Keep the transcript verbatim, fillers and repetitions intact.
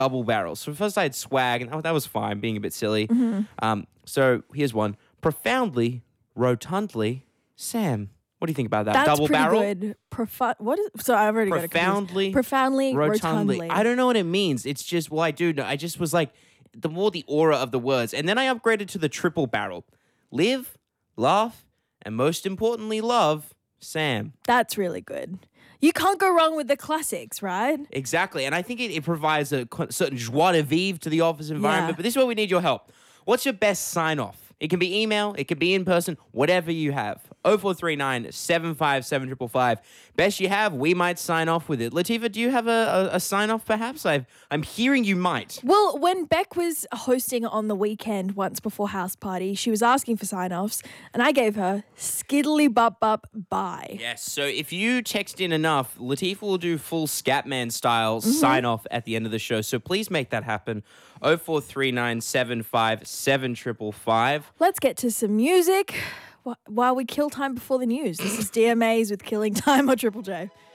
double barrel. So first I had swag, and oh, that was fine, being a bit silly. Mm-hmm. Um, so here's one. Profoundly, rotundly, Sam. What do you think about that? That's double pretty barrel? good. Profu- what is? So I've already Profoundly, got it. Profoundly, rotundly. rotundly. I don't know what it means. It's just, well, I do know. I just was like, the more the aura of the words. And then I upgraded to the triple barrel. Live, laugh, and most importantly, love, Sam. That's really good. You can't go wrong with the classics, right? Exactly. And I think it, it provides a co- certain joie de vivre to the office environment. Yeah. But this is where we need your help. What's your best sign off? It can be email, it can be in person, whatever you have. oh four three nine, seven five seven, five five five. Best you have, we might sign off with it. Latifa, do you have a, a, a sign off perhaps? I've, I'm hearing you might. Well, when Beck was hosting on the weekend once before House Party, she was asking for sign-offs, and I gave her skiddly bup bup bye. Yes, so if you text in enough, Latifa will do full Scatman style Mm-hmm. sign off at the end of the show. So please make that happen. oh four three nine, seven five seven, five five five. Let's get to some music wh- while we kill time before the news. This is D M As with Killing Time on Triple J.